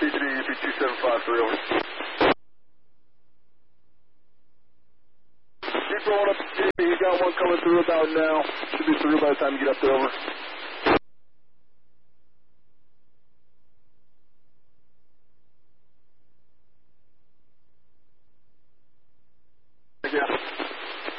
DGD, UP 2753, over. Keep rolling up to G. You got one coming through about now. Should be through by the time you get up there, over.